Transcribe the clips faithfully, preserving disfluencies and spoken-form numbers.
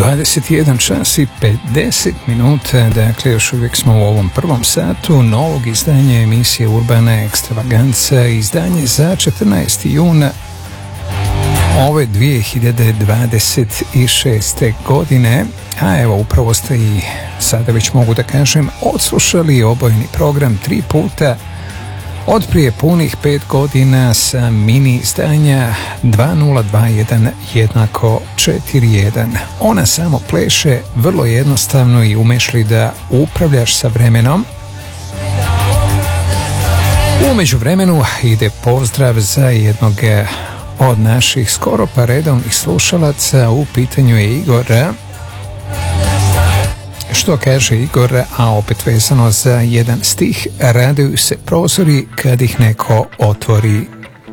dvadeset jedan čas i pedeset minuta, dakle još uvijek smo u ovom prvom satu novog izdanja emisije Urbana Ekstravaganca, izdanje za četrnaesti juna ove dvije hiljade dvadeset šeste. godine, a evo upravo ste i sada već mogu da kažem odslušali obojni program tri puta od prije punih pet godina sa mini izdanja dva nula dva jedan jednako četiri jedan. Ona samo pleše vrlo jednostavno i umeš li da upravljaš sa vremenom. U međuvremenu ide pozdrav za jednog od naših skoro pa redovnih slušalaca, u pitanju je Igor. Što kaže Igor, a opet vezano za jedan stih: raduju se prozori kad ih neko otvori.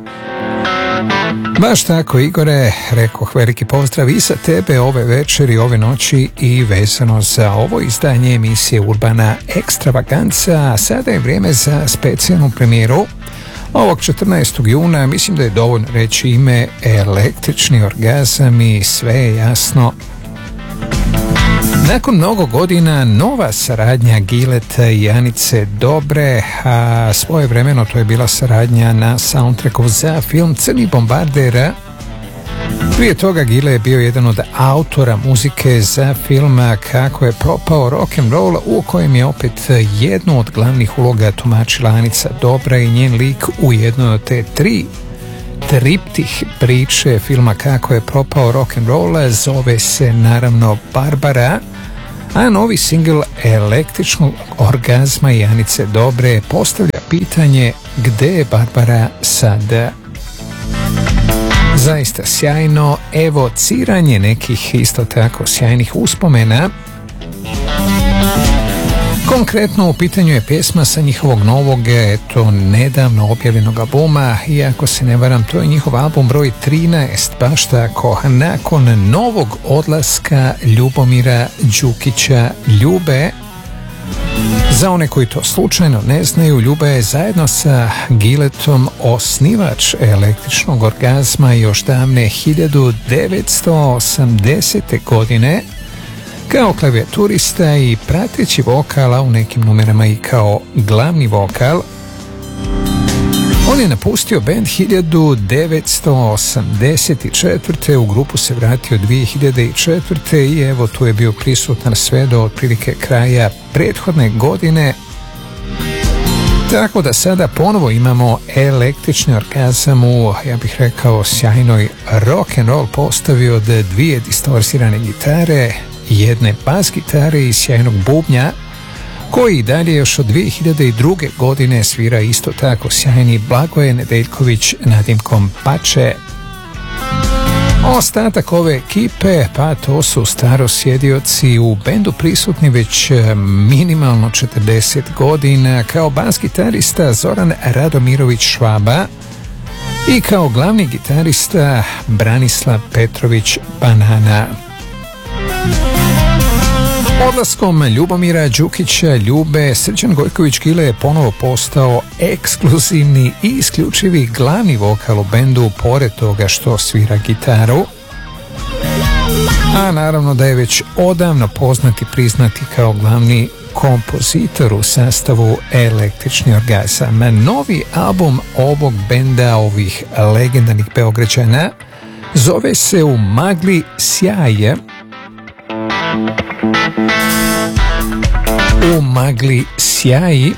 Baš tako, Igore, rekoh veliki pozdrav i za tebe ove večeri, ove noći i vezano za ovo izdanje emisije Urbana Ekstravaganca. Sada je vrijeme za specijalnu premijeru ovog četrnaestog juna. Mislim da je dovoljno reći ime Električni orgazam i sve je jasno. Nakon mnogo godina nova saradnja Gileta i Anice Dobre, a svojevremeno to je bila saradnja na soundtracku za film Crni bombarder. Prije toga Gile je bio jedan od autora muzike za film Kako je propao rock'n'roll, u kojem je opet jednu od glavnih uloga tumačila Anica Dobra i njen lik u jednoj od te tri triptih priče filma Kako je propao rock'n'roll zove se naravno Barbara, a novi singl Električnog orgazma i Anice Dobre postavlja pitanje gde je Barbara sada. Zaista sjajno evociranje nekih isto tako sjajnih uspomena. Konkretno u pitanju je pjesma sa njihovog novog, eto, nedavno objavljenog albuma, i ako se ne varam, to je njihov album broj trinaest, baš tako, nakon novog odlaska Ljubomira Đukića Ljube. Za one koji to slučajno ne znaju, Ljuba je zajedno sa Giletom osnivač Električnog orgazma još davne hiljadu devetsto osamdesete. godine, kao klavijaturista i prateći vokal, a u nekim numerama i kao glavni vokal. On je napustio band hiljadu devetsto osamdeset četvrte. U grupu se vratio dvije hiljade četvrte. i evo tu je bio prisutan sve do otprilike kraja prethodne godine. Tako da sada ponovo imamo Električni orgazam u, ja bih rekao, sjajnoj rock'n'roll postavi od dvije distorsirane gitare, jedne bas gitare i sjajnog bubnja, koji i dalje još od dvije hiljade druge. godine svira isto tako sjajni Blagoje Nedeljković nadimkom Pače. Ostatak ove ekipe, pa to su starosjedioci u bendu prisutni već minimalno četrdeset godina, kao bas gitarista Zoran Radomirović Švaba i kao glavni gitarista Branislav Petrović Banana. Odlaskom Ljubomira Đukića Ljube, Srđan Gojković Gile je ponovo postao ekskluzivni i isključivi glavni vokal u bendu, pored toga što svira gitaru. A naravno da je već odavno poznati priznati kao glavni kompozitor u sastavu Električni orgazam. Novi album ovog benda, ovih legendarnih Beograđana, zove se U magli sjaje. U magli sjaji.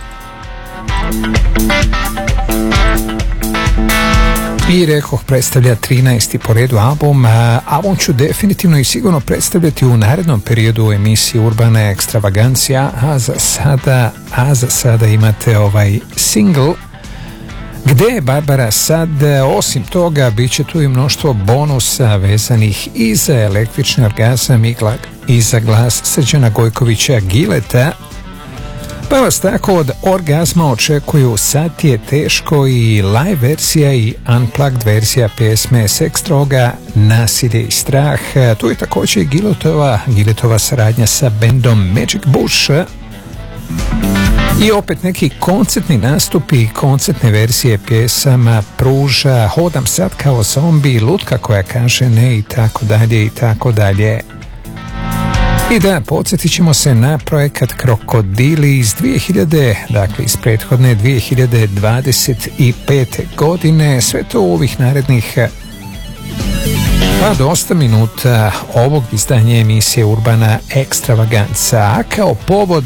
I rekoh, predstavlja trinaesti po redu album. Album ću definitivno i sigurno predstavljati u narednom periodu u emisiji Urbana Ekstravagancija, a za sada, a za sada imate ovaj single Gde je Barbara sad. Osim toga, bit će tu i mnoštvo bonusa vezanih i za Električni orgazam i za glas Srđana Gojkovića Gileta. Pa vas tako od orgazma očekuju Sad ti je teško i live verzija i unplugged verzija pjesme Seks, droga, nasilje i strah. Tu je također i Giletova, Giletova saradnja sa bendom Magic Bush. I opet neki koncertni nastupi i koncertne verzije pjesama Pruža, Hodam sad kao zombi, Lutka koja kaže ne i tako dalje i tako dalje. I da, podsjetit ćemo se na projekat Krokodili iz dvije hiljade, dakle iz prethodne dvije hiljade dvadeset pete godine, sve to u ovih narednih pa dosta minuta ovog izdanja emisije Urbana Ekstravaganca, a kao povod,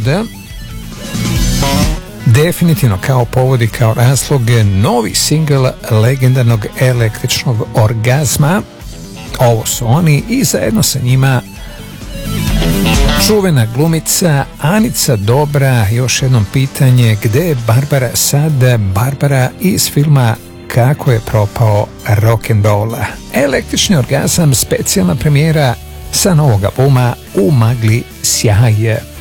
definitivno kao povod i kao razlog, novi singl legendarnog Električnog orgazma. Ovo su oni i zajedno sa njima čuvena glumica Anica Dobra. Još jednom pitanje, gde je Barbara sad? Barbara iz filma Kako je propao rock'n'roll. Električni orgazam, specijalna premijera sa novog albuma U magli sjaje.